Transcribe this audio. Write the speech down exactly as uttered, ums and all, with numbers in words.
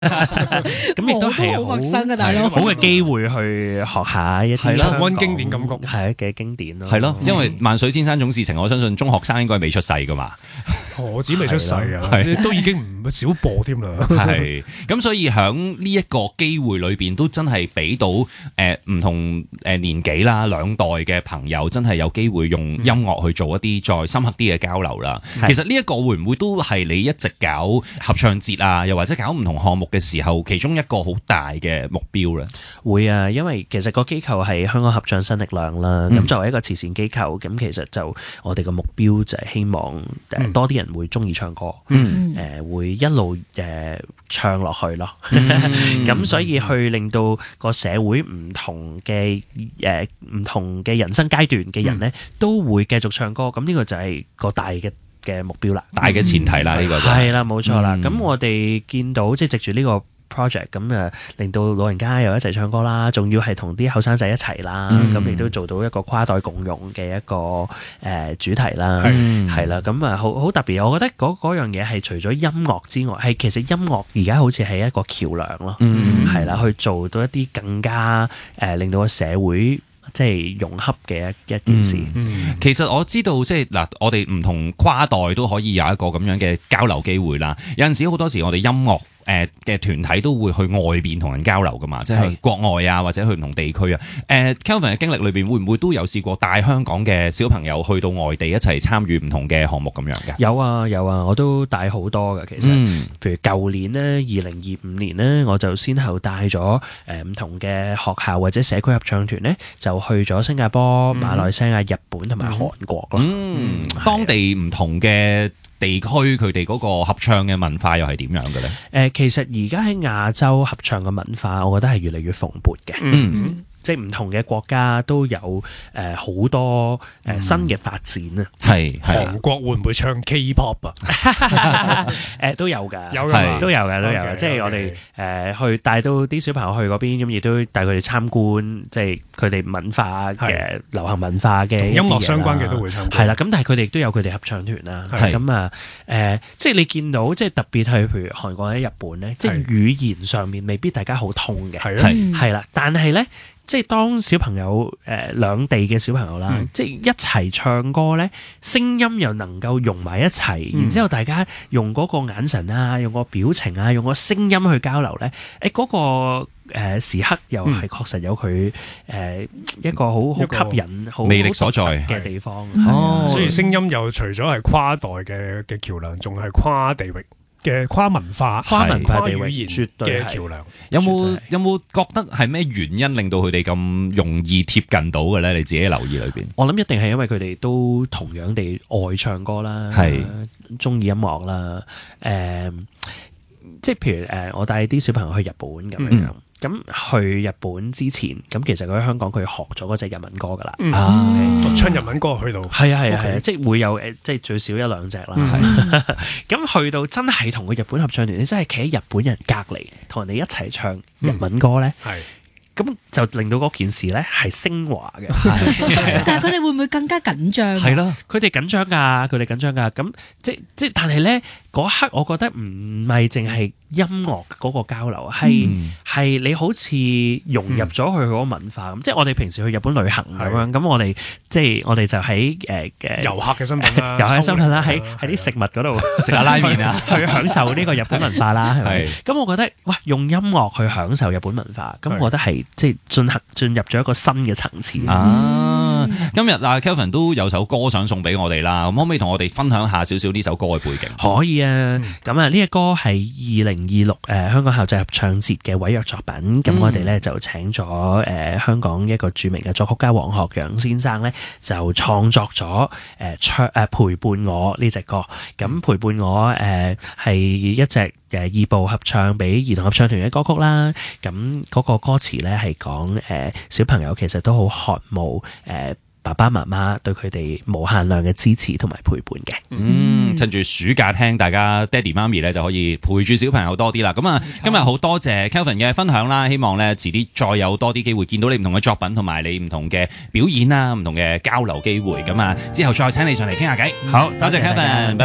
咁亦都係好陌生嘅大佬， 好嘅機會去學下一啲重溫經典感覺， 係嘅經典咯。 係咯，因為萬水千山總是情，我相信中學生應該未出世噶嘛。 何止未出世啊，都已經唔少播添啦。 係咁，所以喺呢一個機會裏邊，都真係俾到誒唔、呃、同誒年紀啦、兩代嘅朋友，真係有機會用音樂去做一啲再深刻啲嘅交流啦。嗯、其實呢一個會唔會都係你一直搞合唱節啊，又或者搞唔同項目嘅時候，其中一個好大嘅目標咧？ 會啊，因為其實個機構係香港合唱新力量啦。咁、嗯、作為一個慈善機構，咁其實就我哋嘅目標就係希望誒多啲人會中意唱歌，誒、嗯呃、會一路誒、呃、唱落去咯。咁、嗯、所以去令到個社會唔同嘅誒唔同嘅人生階段嘅人咧，嗯、都會繼續唱歌。咁呢個就係個大嘅嘅目標啦， 大嘅前提啦，呢、嗯、個係啦，冇錯啦。咁、嗯、我哋見到即係藉住呢個 project 咁誒，令到老人家又一齊唱歌啦，仲要係同啲後生仔一齊啦，咁亦都做到一個跨代共融嘅一個誒、呃、主題啦，係啦，咁啊好好特別。我覺得嗰嗰樣嘢係除咗音樂之外，係其實音樂而家好似係一個橋梁咯，係啦、嗯，去做到一啲更加誒、呃、令到個社會即係融洽嘅一一件事。 嗯嗯、其實我知道即係嗱，我哋唔同跨代都可以有一個咁樣嘅交流機會啦。有陣時好多時我哋音樂誒嘅團體都會去外邊同人交流噶嘛，即係國外啊，或者去唔同地區啊。誒 Kelvin 嘅經歷裏邊會唔會都有試過帶香港嘅小朋友去到外地一齊參與唔同嘅項目咁樣嘅？ 有啊有啊，我都帶好多嘅。其實，嗯、譬如舊年呢，二零二五年呢，我就先後帶咗誒唔同嘅學校或者社區合唱團呢，就去咗新加坡、馬來西亞、日本同埋韓國咯。 嗯，啊、當地唔同嘅地區佢哋嗰個合唱嘅文化又係點樣嘅咧？誒、 呃，其實而家喺亞洲合唱嘅文化，我覺得係越嚟越蓬勃嘅。嗯。即係唔同嘅國家都有誒好、呃、多誒、呃、新嘅發展啊！係、 嗯、韓國會唔會唱 K-pop 啊？ 誒、呃、都有㗎， 有㗎， 都有㗎，都有㗎。即係我哋誒、呃、去帶到啲小朋友去嗰邊，咁亦都帶佢哋參觀，即係佢哋文化嘅流行文化嘅音樂相關嘅都會參觀。 係啦，咁但係佢哋亦都有佢哋合唱團啦。咁啊誒，即係你見到即係特別係譬如韓國或者日本咧，即係語言上面未必大家好通嘅，係係啦，但係咧。即係當小朋友誒、呃、兩地嘅小朋友啦，嗯、即係一齊唱歌咧，聲音又能夠融埋一齊，嗯、然之後大家用嗰個眼神啊，用個表情啊，用個聲音去交流咧，誒、欸、嗰、那個誒、呃、時刻又係確實有佢誒、呃、一個好好吸引、好魅力所在嘅地方。 哦，所以聲音又除咗係跨代嘅嘅橋梁，仲係跨地域嘅跨文化、 跨文化地域語言嘅橋梁。 有冇有冇覺得係咩原因令到佢哋咁容易貼近到嘅咧？你自己留意裏邊， 我諗一定係因為佢哋都同樣地愛唱歌啦，係中意音樂啦。誒、呃，即係譬如誒，我帶啲小朋友去日本咁樣。嗯咁去日本之前，咁其實佢喺香港佢學咗嗰隻日文歌噶啦， 讀唱日文歌去到， 係啊係啊係啊，即係會有誒，即係最少一兩隻啦。咁去到真係同個日本合唱團，你真係企喺日本人隔離，同人哋一齊唱日文歌咧，咁就令到嗰件事咧係升華嘅。 但係佢哋會唔會更加緊張？ 係咯，佢哋緊張㗎，佢哋緊張㗎。咁即即但係咧嗰刻，我覺得唔係淨係音樂嗰個交流，係係、嗯、你好似融入咗佢嗰個文化咁。嗯、即係我哋平時去日本旅行咁樣，咁的我哋即係我哋就喺誒嘅遊客嘅身份啦， 遊客嘅身份啦，喺喺啲食物嗰度食下拉麵啊，去享受呢個日本文化啦，係咪？咁我覺得哇，用音樂去享受日本文化，咁我覺得係即係進行進入咗一個新嘅層次啊！今日啊 Kelvin 都有首歌想送俾我哋啦，咁可唔可以同我哋分享下少少呢首歌嘅背景？ 可以啊，咁啊呢一個係二零二六誒香港校際合唱節嘅委約作品，咁、嗯、我哋咧就請咗誒、呃、香港一個著名嘅作曲家黃學陽先生咧，就創作咗誒唱誒陪伴我呢隻歌，咁陪伴我誒係、呃、一隻誒二部合唱俾兒童合唱團嘅歌曲啦，咁嗰個歌詞咧係講誒小朋友其實都好渴慕誒。呃爸爸媽媽對佢哋無限量嘅支持同埋陪伴嘅。 嗯，趁住暑假聽，大家爹哋媽咪咧就可以陪住小朋友多啲啦。咁啊，今日好多謝 Kelvin 嘅分享啦，希望咧遲啲再有多啲機會見到你唔同嘅作品同埋你唔同嘅表演啦，唔同嘅交流機會。咁啊，之後再請你上嚟傾下偈。好，多謝 Kelvin。